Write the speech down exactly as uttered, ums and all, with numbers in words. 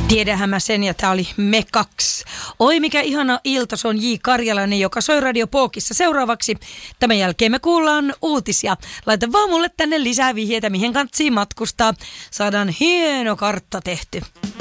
Tiedähän mä sen, ja tää oli Me kaksi. Oi mikä ihana ilta, se on J. Karjalainen, joka soi Radio Pookissa seuraavaksi. Tämän jälkeen me kuullaan uutisia. Laita vaan mulle tänne lisää vihjeitä, mihin kantsiin matkustaa. Saadaan hieno kartta tehty.